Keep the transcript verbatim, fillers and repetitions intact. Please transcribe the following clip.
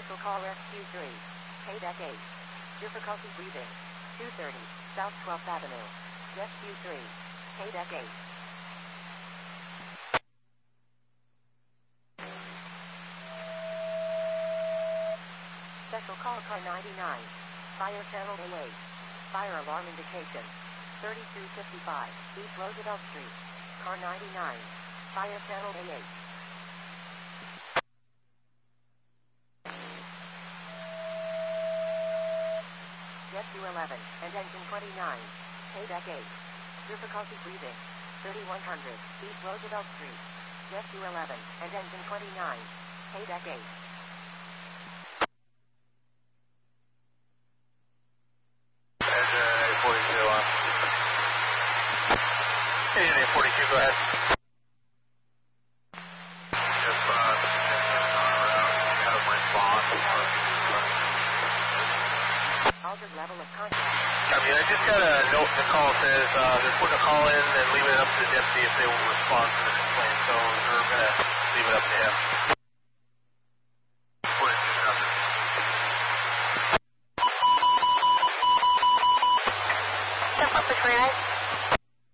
Special call S Q three. K deck eight. Difficulty breathing. two thirty, South twelfth Avenue. S Q three. K deck eight. Special call car ninety-nine. Fire channel A eight. Fire alarm indication. thirty-two fifty-five, East Roosevelt Street. Car ninety-nine. Fire channel A eight. Jet U eleven and engine twenty-nine. K deck eight. Difficulty breathing. thirty-one hundred, East Roosevelt Street. Jet U eleven and engine twenty-nine. K deck eight. Engine A forty-two on. Engine A forty-two, go ahead. Just, uh, around, out of my spot. Altered level of contact. Copy. I just got a note in the call that says uh, they're putting a call in and leaving it up to the deputy if they will respond to the complaint. So we're going to leave it up to him.